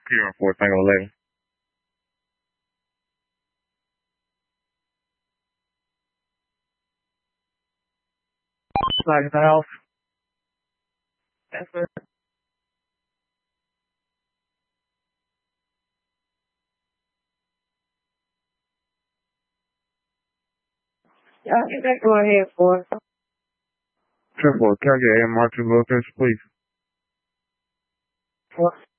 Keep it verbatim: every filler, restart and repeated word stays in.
Sierra four, Tango eleven. Slide in the house. That's it. Yeah, I think that's go ahead for. Sierra four, can I get A M R two military, please? Four.